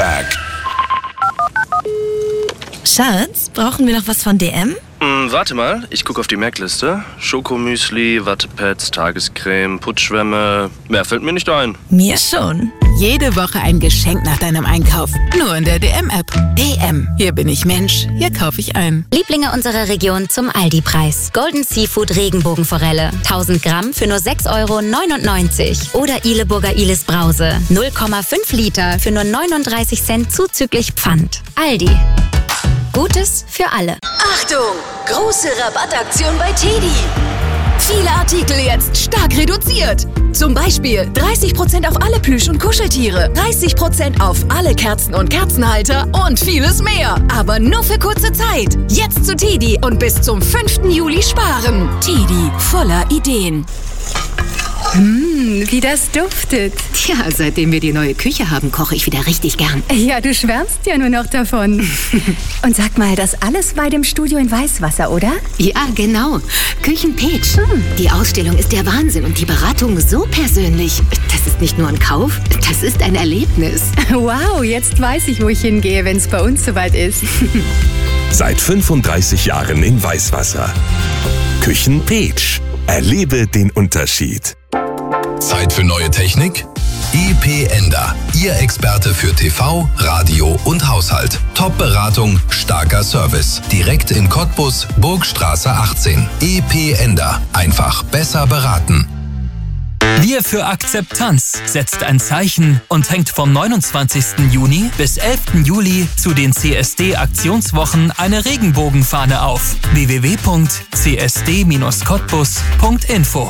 back. Schatz, brauchen wir noch was von DM? Warte mal, ich gucke auf die Merkliste. Schokomüsli, Wattepads, Tagescreme, Putzschwämme. Mehr fällt mir nicht ein. Mir schon. Jede Woche ein Geschenk nach deinem Einkauf. Nur in der DM-App. DM. Hier bin ich Mensch. Hier kaufe ich ein. Lieblinge unserer Region zum Aldi-Preis. Golden Seafood Regenbogenforelle. 1000 Gramm für nur 6,99 €. Oder Ileburger Ilis Brause. 0,5 Liter für nur 39 Cent zuzüglich Pfand. Aldi. Gutes für alle. Achtung! Große Rabattaktion bei Teddy. Viele Artikel jetzt stark reduziert. Zum Beispiel 30% auf alle Plüsch- und Kuscheltiere, 30% auf alle Kerzen und Kerzenhalter und vieles mehr. Aber nur für kurze Zeit. Jetzt zu Teddy und bis zum 5. Juli sparen. Teddy, voller Ideen. Wie das duftet. Tja, seitdem wir die neue Küche haben, koche ich wieder richtig gern. Ja, du schwärmst ja nur noch davon. Und sag mal, das alles bei dem Studio in Weißwasser, oder? Ja, genau. Küchenpeach. Die Ausstellung ist der Wahnsinn und die Beratung so persönlich. Das ist nicht nur ein Kauf, das ist ein Erlebnis. Wow, jetzt weiß ich, wo ich hingehe, wenn es bei uns soweit ist. Seit 35 Jahren in Weißwasser. Küchenpeach. Erlebe den Unterschied. Zeit für neue Technik? EP Ender, Ihr Experte für TV, Radio und Haushalt. Top-Beratung, starker Service. Direkt in Cottbus, Burgstraße 18. EP Ender, einfach besser beraten. Wir für Akzeptanz setzt ein Zeichen und hängt vom 29. Juni bis 11. Juli zu den CSD-Aktionswochen eine Regenbogenfahne auf. www.csd-cottbus.info.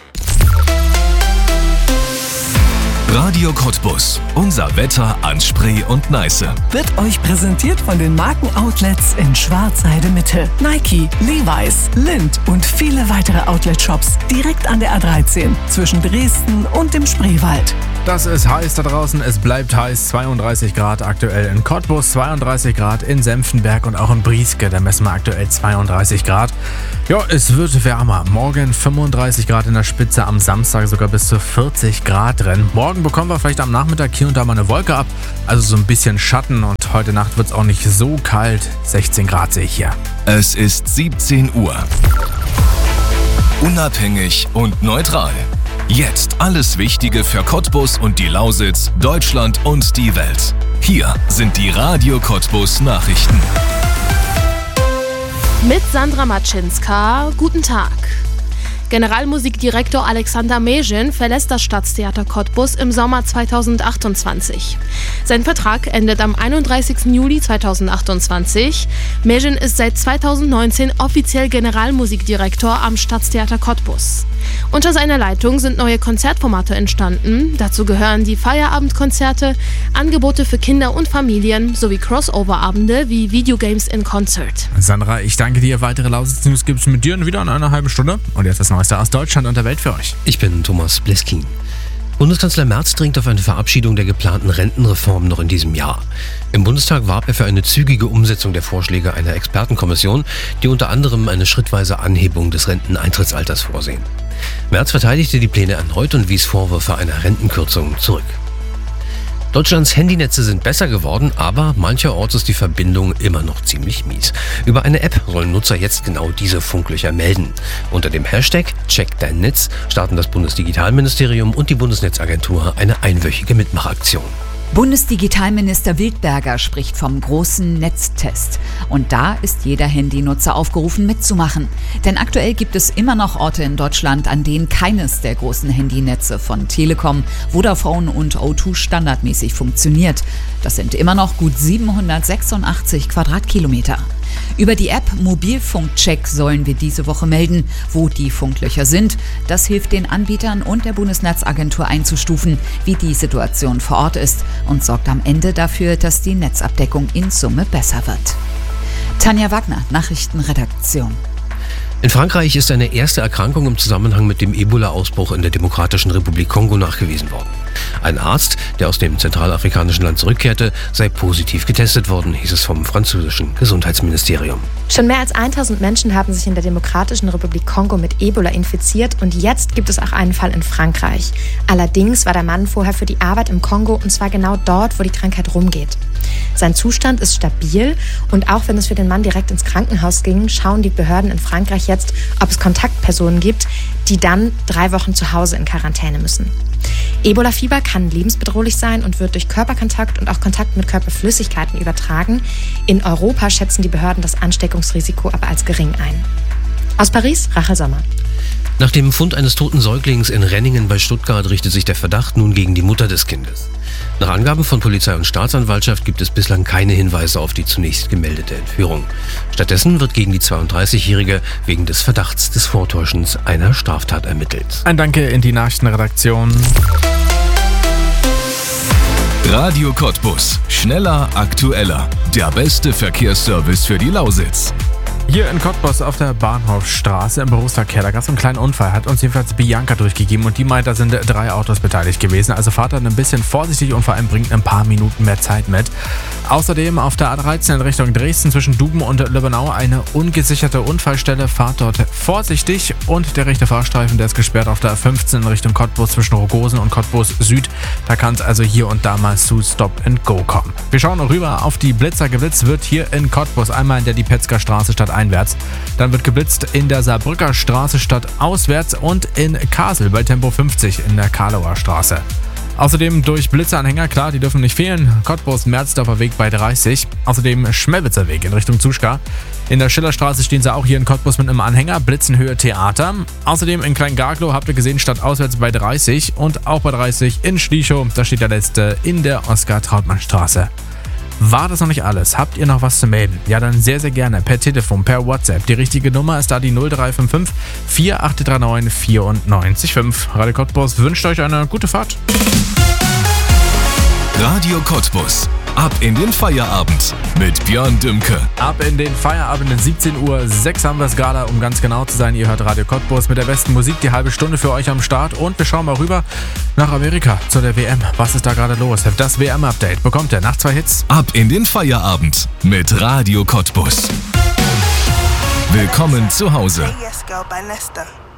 Radio Cottbus. Unser Wetter an Spree und Neiße. Wird euch präsentiert von den Markenoutlets in Schwarzheide Mitte. Nike, Levi's, Lindt und viele weitere Outlet-Shops direkt an der A13 zwischen Dresden und dem Spreewald. Das ist heiß da draußen, es bleibt heiß, 32 Grad aktuell in Cottbus, 32 Grad in Senftenberg und auch in Brieske, da messen wir aktuell 32 Grad. Ja, es wird wärmer, morgen 35 Grad in der Spitze, am Samstag sogar bis zu 40 Grad drin. Morgen bekommen wir vielleicht am Nachmittag hier und da mal eine Wolke ab, also so ein bisschen Schatten und heute Nacht wird es auch nicht so kalt, 16 Grad sehe ich hier. Es ist 17 Uhr. Unabhängig und neutral. Jetzt alles Wichtige für Cottbus und die Lausitz, Deutschland und die Welt. Hier sind die Radio Cottbus Nachrichten. Mit Sandra Matschinska, guten Tag. Generalmusikdirektor Alexander Mezhin verlässt das Staatstheater Cottbus im Sommer 2028. Sein Vertrag endet am 31. Juli 2028. Mezhin ist seit 2019 offiziell Generalmusikdirektor am Staatstheater Cottbus. Unter seiner Leitung sind neue Konzertformate entstanden. Dazu gehören die Feierabendkonzerte, Angebote für Kinder und Familien sowie Crossover-Abende wie Videogames in Concert. Sandra, ich danke dir. Weitere Lausitz-News gibt es mit dir wieder in einer halben Stunde. Und jetzt das Neueste aus Deutschland und der Welt für euch. Ich bin Thomas Bleskin. Bundeskanzler Merz dringt auf eine Verabschiedung der geplanten Rentenreform noch in diesem Jahr. Im Bundestag warb er für eine zügige Umsetzung der Vorschläge einer Expertenkommission, die unter anderem eine schrittweise Anhebung des Renteneintrittsalters vorsehen. Merz verteidigte die Pläne erneut und wies Vorwürfe einer Rentenkürzung zurück. Deutschlands Handynetze sind besser geworden, aber mancherorts ist die Verbindung immer noch ziemlich mies. Über eine App sollen Nutzer jetzt genau diese Funklöcher melden. Unter dem Hashtag Check dein Netz starten das Bundesdigitalministerium und die Bundesnetzagentur eine einwöchige Mitmachaktion. Bundesdigitalminister Wildberger spricht vom großen Netztest. Und da ist jeder Handynutzer aufgerufen mitzumachen. Denn aktuell gibt es immer noch Orte in Deutschland, an denen keines der großen Handynetze von Telekom, Vodafone und O2 standardmäßig funktioniert. Das sind immer noch gut 786 Quadratkilometer. Über die App Mobilfunkcheck sollen wir diese Woche melden, wo die Funklöcher sind. Das hilft den Anbietern und der Bundesnetzagentur einzustufen, wie die Situation vor Ort ist und sorgt am Ende dafür, dass die Netzabdeckung in Summe besser wird. Tanja Wagner, Nachrichtenredaktion. In Frankreich ist eine erste Erkrankung im Zusammenhang mit dem Ebola-Ausbruch in der Demokratischen Republik Kongo nachgewiesen worden. Ein Arzt, der aus dem zentralafrikanischen Land zurückkehrte, sei positiv getestet worden, hieß es vom französischen Gesundheitsministerium. Schon mehr als 1000 Menschen haben sich in der Demokratischen Republik Kongo mit Ebola infiziert und jetzt gibt es auch einen Fall in Frankreich. Allerdings war der Mann vorher für die Arbeit im Kongo und zwar genau dort, wo die Krankheit rumgeht. Sein Zustand ist stabil und auch wenn es für den Mann direkt ins Krankenhaus ging, schauen die Behörden in Frankreich jetzt, ob es Kontaktpersonen gibt, die dann 3 Wochen zu Hause in Quarantäne müssen. Ebola-Fieber kann lebensbedrohlich sein und wird durch Körperkontakt und auch Kontakt mit Körperflüssigkeiten übertragen. In Europa schätzen die Behörden das Ansteckungsrisiko aber als gering ein. Aus Paris, Rachel Sommer. Nach dem Fund eines toten Säuglings in Renningen bei Stuttgart richtet sich der Verdacht nun gegen die Mutter des Kindes. Nach Angaben von Polizei und Staatsanwaltschaft gibt es bislang keine Hinweise auf die zunächst gemeldete Entführung. Stattdessen wird gegen die 32-Jährige wegen des Verdachts des Vortäuschens einer Straftat ermittelt. Ein Danke in die Nachrichtenredaktion. Radio Cottbus. Schneller, aktueller. Der beste Verkehrsservice für die Lausitz. Hier in Cottbus auf der Bahnhofstraße im Berufsverkehr, da gab es einen kleinen Unfall, hat uns jedenfalls Bianca durchgegeben und die meint, da sind 3 Autos beteiligt gewesen. Also fahrt dann ein bisschen vorsichtig und vor allem bringt ein paar Minuten mehr Zeit mit. Außerdem auf der A13 in Richtung Dresden zwischen Duben und Löbenau eine ungesicherte Unfallstelle. Fahrt dort vorsichtig und der rechte Fahrstreifen, der ist gesperrt auf der A15 in Richtung Cottbus zwischen Rogosen und Cottbus Süd. Da kann es also hier und da mal zu Stop and Go kommen. Wir schauen rüber auf die Blitzer. Geblitzt wird hier in Cottbus einmal in der Diepetzger Straße stadteinwärts. Dann wird geblitzt in der Saarbrücker Straße stadtauswärts und in Kassel bei Tempo 50 in der Karlauer Straße. Außerdem durch Blitzeranhänger, klar, die dürfen nicht fehlen. Cottbus Merzdorfer Weg bei 30. Außerdem Schmelwitzer Weg in Richtung Zuschka. In der Schillerstraße stehen sie auch hier in Cottbus mit einem Anhänger. Blitzenhöhe Theater. Außerdem in Kleingarglow habt ihr gesehen, stadtauswärts bei 30. Und auch bei 30 in Schlichow, da steht der letzte in der Oskar-Trautmann-Straße. War das noch nicht alles? Habt ihr noch was zu melden? Ja, dann sehr, sehr gerne per Telefon, per WhatsApp. Die richtige Nummer ist da die 0355 4839 94 Radio Cottbus wünscht euch eine gute Fahrt. Radio Cottbus. Ab in den Feierabend mit Björn Dümke. Ab in den Feierabend, 17:06 Uhr haben wir es gerade, um ganz genau zu sein. Ihr hört Radio Cottbus mit der besten Musik, die halbe Stunde für euch am Start. Und wir schauen mal rüber nach Amerika zu der WM. Was ist da gerade los? Das WM-Update bekommt ihr nach 2 Hits. Ab in den Feierabend mit Radio Cottbus. Willkommen zu Hause. Yes Girl by Nesta.